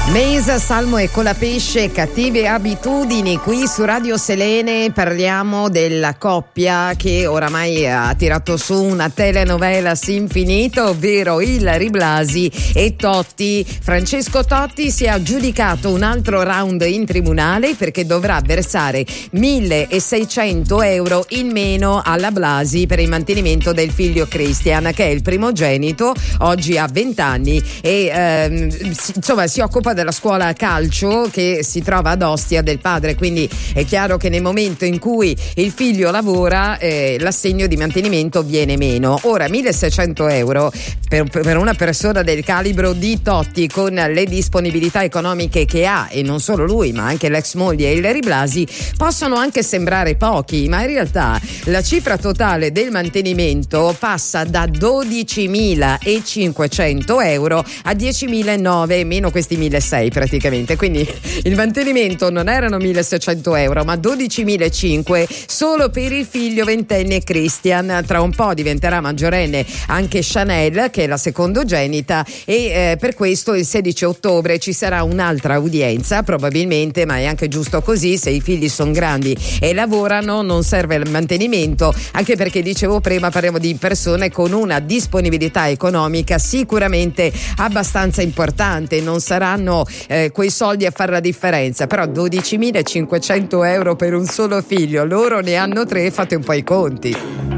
Mesa, salmo e colapesce, cattive abitudini. Qui su Radio Selene parliamo della coppia che oramai ha tirato su una telenovela infinita, ovvero Ilary Blasi e Totti. Francesco Totti si è aggiudicato un altro round in tribunale perché dovrà versare 1.600 euro in meno alla Blasi per il mantenimento del figlio Christian, che è il primogenito, oggi ha 20 anni e insomma si occupa della scuola calcio che si trova ad Ostia del padre, quindi è chiaro che nel momento in cui il figlio lavora l'assegno di mantenimento viene meno. Ora 1.600 euro per una persona del calibro di Totti, con le disponibilità economiche che ha, e non solo lui ma anche l'ex moglie Ilary Blasi, possono anche sembrare pochi, ma in realtà la cifra totale del mantenimento passa da 12.500 euro a 10.900 meno questi 1.600 praticamente. Quindi il mantenimento non erano 1.600 euro ma 12.500 solo per il figlio ventenne Christian. Tra un po' diventerà maggiorenne anche Chanel, che è la secondogenita, e per questo il 16 ottobre ci sarà un'altra udienza probabilmente, ma è anche giusto così. Se i figli sono grandi e lavorano non serve il mantenimento, anche perché dicevo prima parliamo di persone con una disponibilità economica sicuramente abbastanza importante, non saranno quei soldi a fare la differenza, però 12.500 euro per un solo figlio, loro ne hanno 3, fate un po' i conti.